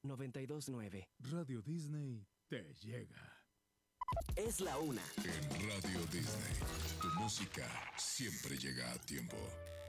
92.9. Radio Disney te llega. Es la una. En Radio Disney, tu música siempre llega a tiempo.